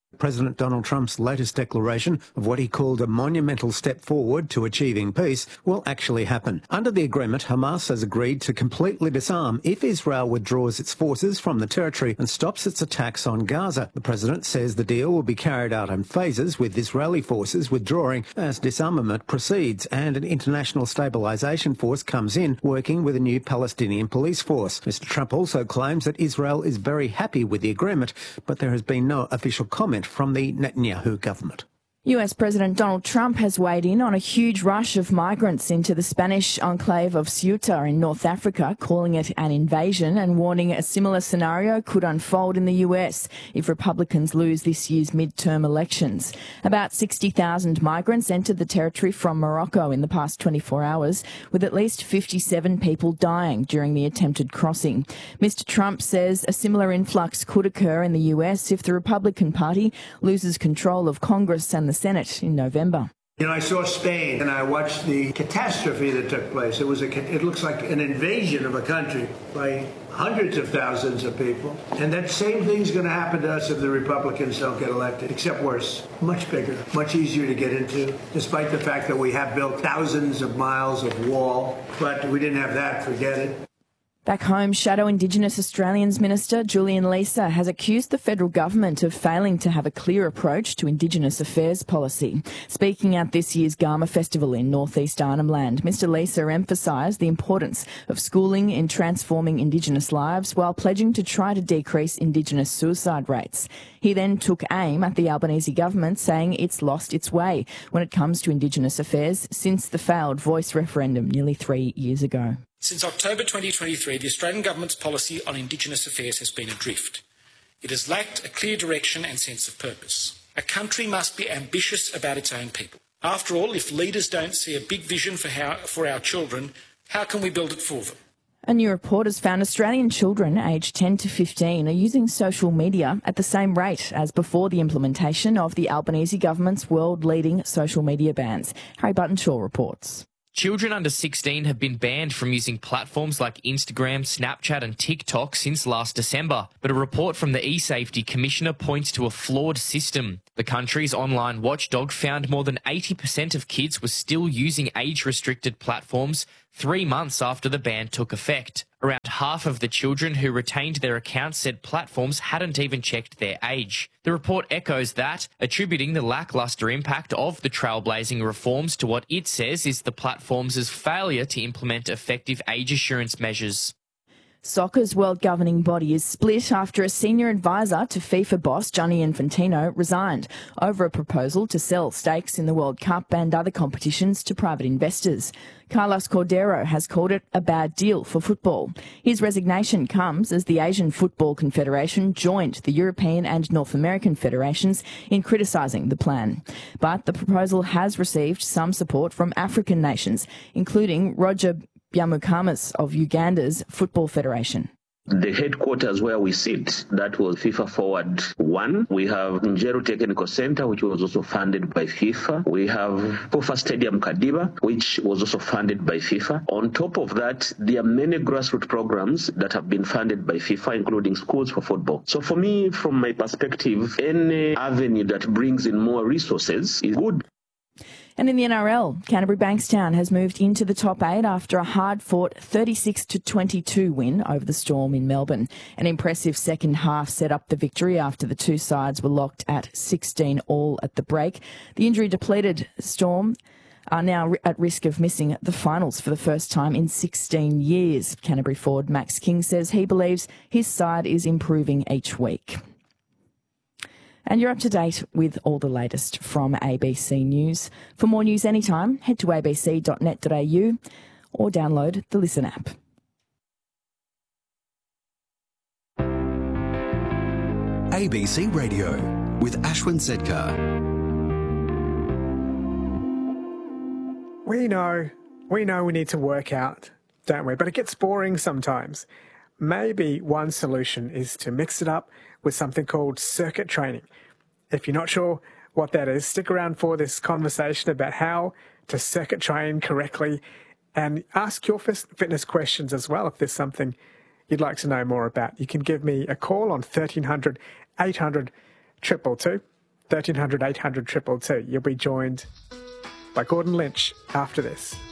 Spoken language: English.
President Donald Trump's latest declaration of what he called a monumental step forward to achieving peace will actually happen. Under the agreement, Hamas has agreed to completely disarm if Israel withdraws its forces from the territory and stops its attacks on Gaza. The president says the deal will be carried out in phases, with Israeli forces withdrawing as disarmament proceeds and an international stabilisation force comes in, working with a new Palestinian police force. Mr. Trump also claims that Israel is very happy with the agreement, but there has been no official comment from the Netanyahu government. US President Donald Trump has weighed in on a huge rush of migrants into the Spanish enclave of Ceuta in North Africa, calling it an invasion and warning a similar scenario could unfold in the US if Republicans lose this year's midterm elections. About 60,000 migrants entered the territory from Morocco in the past 24 hours, with at least 57 people dying during the attempted crossing. Mr. Trump says a similar influx could occur in the US if the Republican Party loses control of Congress and the Senate in November. I saw Spain and I watched the catastrophe that took place. It looks like an invasion of a country by hundreds of thousands of people. And that same thing's going to happen to us if the Republicans don't get elected, except worse, much bigger, much easier to get into, despite the fact that we have built thousands of miles of wall. But we didn't have that, forget it. Back home, Shadow Indigenous Australians Minister Julian Leeser has accused the federal government of failing to have a clear approach to Indigenous affairs policy. Speaking at this year's Garma Festival in northeast Arnhem Land, Mr Leeser emphasised the importance of schooling in transforming Indigenous lives while pledging to try to decrease Indigenous suicide rates. He then took aim at the Albanese government, saying it's lost its way when it comes to Indigenous affairs since the failed Voice referendum nearly 3 years ago. Since October 2023, the Australian Government's policy on Indigenous affairs has been adrift. It has lacked a clear direction and sense of purpose. A country must be ambitious about its own people. After all, if leaders don't see a big vision for our children, how can we build it for them? A new report has found Australian children aged 10 to 15 are using social media at the same rate as before the implementation of the Albanese government's world-leading social media bans. Harry Buttonshaw reports. Children under 16 have been banned from using platforms like Instagram, Snapchat and TikTok since last December. But a report from the eSafety Commissioner points to a flawed system. The country's online watchdog found more than 80% of kids were still using age-restricted platforms 3 months after the ban took effect. Around half of the children who retained their accounts said platforms hadn't even checked their age. The report echoes that, attributing the lacklustre impact of the trailblazing reforms to what it says is the platforms' failure to implement effective age assurance measures. Soccer's world governing body is split after a senior advisor to FIFA boss Gianni Infantino resigned over a proposal to sell stakes in the World Cup and other competitions to private investors. Carlos Cordero has called it a bad deal for football. His resignation comes as the Asian Football Confederation joined the European and North American federations in criticising the plan. But the proposal has received some support from African nations, including Roger Byamukama's of Uganda's Football Federation. The headquarters where we sit, that was FIFA Forward 1. We have Njeru Technical Center, which was also funded by FIFA. We have Kofa Stadium Kadiba, which was also funded by FIFA. On top of that, there are many grassroots programs that have been funded by FIFA, including schools for football. So for me, from my perspective, any avenue that brings in more resources is good. And in the NRL, Canterbury Bankstown has moved into the top 8 after a hard-fought 36-22 win over the Storm in Melbourne. An impressive second half set up the victory after the two sides were locked at 16 all at the break. The injury-depleted Storm are now at risk of missing the finals for the first time in 16 years. Canterbury forward Max King says he believes his side is improving each week. And you're up to date with all the latest from ABC News. For more news anytime, head to abc.net.au or download the Listen app. ABC Radio with Ashwin Sedkar. We know we need to work out, don't we? But it gets boring sometimes. Maybe one solution is to mix it up with something called circuit training. If you're not sure what that is, stick around for this conversation about how to circuit train correctly and ask your fitness questions as well if there's something you'd like to know more about. You can give me a call on 1300 800 222. 1300 800 222. You'll be joined by Gordon Lynch after this.